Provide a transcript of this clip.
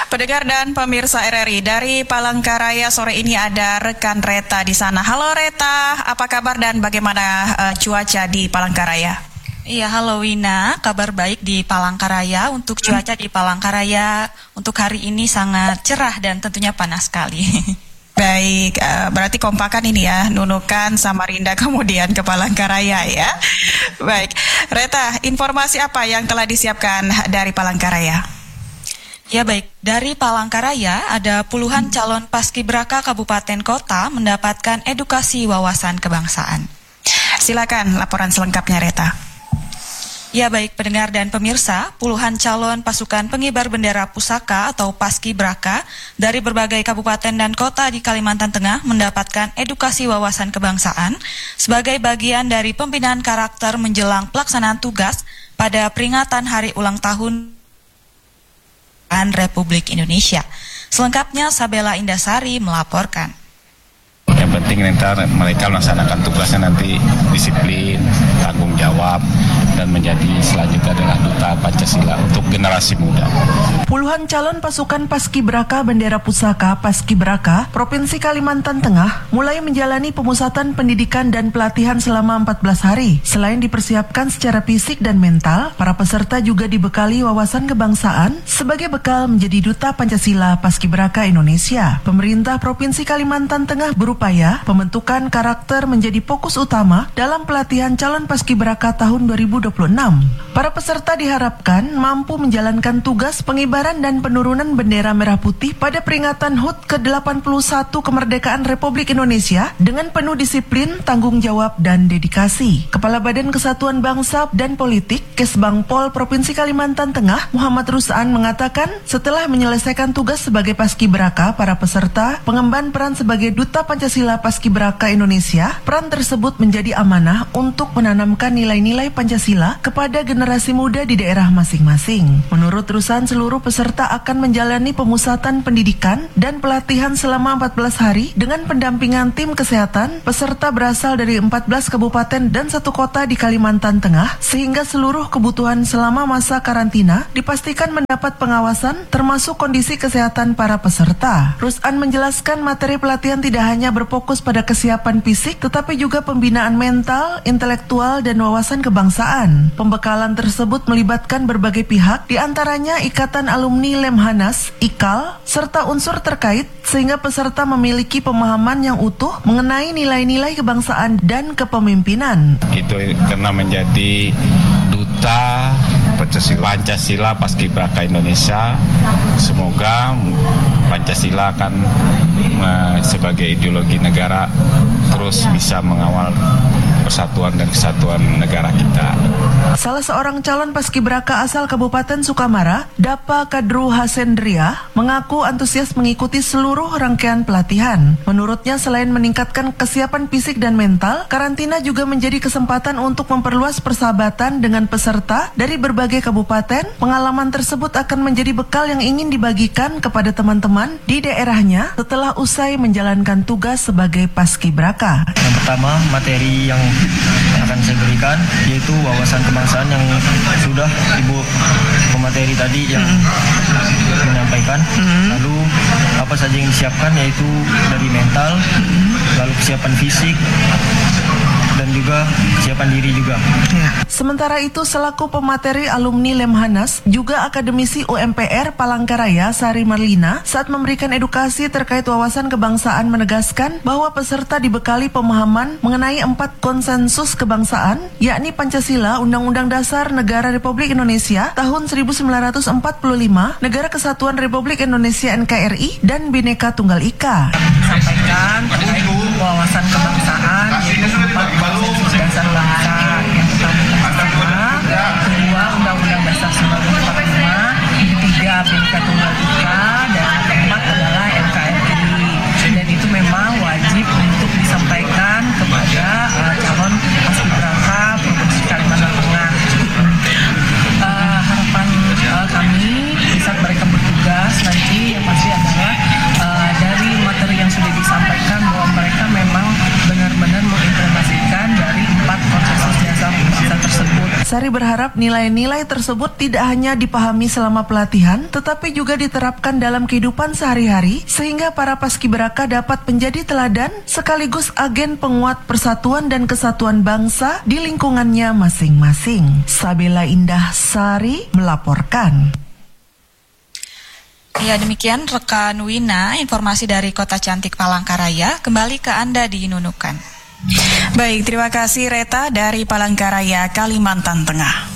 Pendengar dan pemirsa RRI, dari Palangkaraya sore ini ada rekan Reta di sana. Halo Reta, apa kabar dan bagaimana cuaca di Palangkaraya? Iya, halo Wina, kabar baik di Palangkaraya. Untuk cuaca di Palangkaraya untuk hari ini sangat cerah dan tentunya panas sekali. Baik, berarti kompakan ini ya, Nunukan, Samarinda, kemudian ke Palangkaraya ya. Baik, Reta, informasi apa yang telah disiapkan dari Palangkaraya? Ya baik, dari Palangkaraya ada puluhan calon paskibraka kabupaten kota mendapatkan edukasi wawasan kebangsaan. Silakan laporan selengkapnya Reta. Ya baik, pendengar dan pemirsa, puluhan calon pasukan pengibar bendera pusaka atau paskibraka dari berbagai kabupaten dan kota di Kalimantan Tengah mendapatkan edukasi wawasan kebangsaan sebagai bagian dari pembinaan karakter menjelang pelaksanaan tugas pada peringatan Hari Ulang Tahun Republik Indonesia. Selengkapnya Sabela Indasari melaporkan. Yang penting nanti mereka melaksanakan tugasnya nanti disiplin, tanggung jawab, dan menjadi selanjutnya adalah duta Pancasila untuk generasi muda. Puluhan calon pasukan paskibraka bendera pusaka Paskibraka Provinsi Kalimantan Tengah mulai menjalani pemusatan pendidikan dan pelatihan selama 14 hari. Selain dipersiapkan secara fisik dan mental, para peserta juga dibekali wawasan kebangsaan sebagai bekal menjadi duta Pancasila Paskibraka Indonesia. Pemerintah Provinsi Kalimantan Tengah berupaya pembentukan karakter menjadi fokus utama dalam pelatihan calon paskibraka tahun 2026. Para peserta diharapkan mampu menjalankan tugas pengibaran dan penurunan bendera merah putih pada peringatan HUT ke-81 kemerdekaan Republik Indonesia dengan penuh disiplin, tanggung jawab, dan dedikasi. Kepala Badan Kesatuan Bangsa dan Politik Kesbangpol Provinsi Kalimantan Tengah Muhammad Rus'an mengatakan setelah menyelesaikan tugas sebagai paskibraka, para peserta pengemban peran sebagai duta Pancasila Paskibraka Indonesia. Peran tersebut menjadi amanah untuk menanamkan nilai-nilai Pancasila kepada generasi muda di daerah masing-masing. Menurut Rus'an, seluruh peserta akan menjalani pemusatan pendidikan dan pelatihan selama 14 hari dengan pendampingan tim kesehatan. Peserta berasal dari 14 kabupaten dan 1 kota di Kalimantan Tengah, sehingga seluruh kebutuhan selama masa karantina dipastikan mendapat pengawasan termasuk kondisi kesehatan para peserta. Rus'an menjelaskan materi pelatihan tidak hanya berfokus pada kesiapan fisik, tetapi juga pembinaan mental, intelektual, dan wawasan kebangsaan. Pembekalan tersebut melibatkan berbagai pihak, diantaranya Ikatan Alumni Lemhanas, IKAL, serta unsur terkait, sehingga peserta memiliki pemahaman yang utuh mengenai nilai-nilai kebangsaan dan kepemimpinan. Itu karena menjadi duta Pancasila Paskibraka Indonesia, semoga Pancasila akan sebagai ideologi negara terus bisa mengawal persatuan dan kesatuan negara kita. Salah seorang calon paskibraka asal Kabupaten Sukamara, Dapa Kadru Hasendria, mengaku antusias mengikuti seluruh rangkaian pelatihan. Menurutnya, selain meningkatkan kesiapan fisik dan mental, karantina juga menjadi kesempatan untuk memperluas persahabatan dengan peserta dari berbagai kabupaten. Pengalaman tersebut akan menjadi bekal yang ingin dibagikan kepada teman-teman di daerahnya setelah usai menjalankan tugas sebagai paskibraka. Yang pertama, materi yang akan saya berikan yaitu wawasan kebangsaan yang sudah Ibu pemateri tadi yang menyampaikan. Lalu apa saja yang disiapkan yaitu dari mental, lalu kesiapan fisik, dan juga kesiapan diri juga. Sementara itu, selaku pemateri alumni Lemhanas, juga akademisi UMPR Palangkaraya Sari Marlina, saat memberikan edukasi terkait wawasan kebangsaan menegaskan bahwa peserta dibekali pemahaman mengenai 4 konsensus kebangsaan, yakni Pancasila, Undang-Undang Dasar Negara Republik Indonesia tahun 1945, Negara Kesatuan Republik Indonesia NKRI, dan Bhinneka Tunggal Ika. Sampaikan untuk wawasan kebangsaan yaitu 4 konsensus dasar bangsa. Yang pertama, kedua Undang-Undang Dasar 1945, ketiga Bhinneka Tunggal Ika, dan keempat adalah NKRI. Dan itu memang wajib untuk disampaikan kepada calon paskibraka Provinsi Kalimantan Tengah. Harapan kami di saat mereka bertugas nanti yang pasti adalah dari materi yang sudah disampaikan bahwa mereka memang benar-benar mengimplementasikan dari 4 konsensus dasar bangsa tersebut. Sari berharap nilai-nilai tersebut tidak hanya dipahami selama pelatihan, tetapi juga diterapkan dalam kehidupan sehari-hari, sehingga para paskibraka dapat menjadi teladan sekaligus agen penguat persatuan dan kesatuan bangsa di lingkungannya masing-masing. Sabila Indah Sari melaporkan. Ya, demikian rekan Wina, informasi dari Kota Cantik Palangkaraya. Kembali ke Anda di Nunukan. Baik, terima kasih Reta dari Palangkaraya, Kalimantan Tengah.